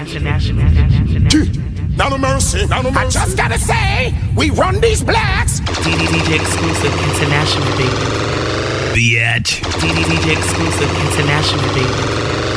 Now no mercy, now no mercy. I just gotta say, we run these blacks. DJ exclusive international, baby. Bitch. DJ exclusive international, baby.